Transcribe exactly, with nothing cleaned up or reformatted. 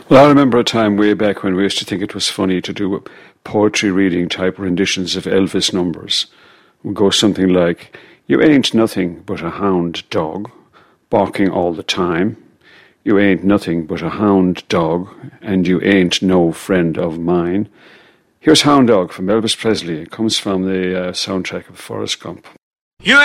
Well, I remember a time way back when we used to think it was funny to do poetry reading type renditions of Elvis numbers. It would go something like, "You ain't nothing but a hound dog, barking all the time. You ain't nothing but a hound dog, and you ain't no friend of mine." Here's Hound Dog from Elvis Presley. It comes from the uh, soundtrack of Forrest Gump. You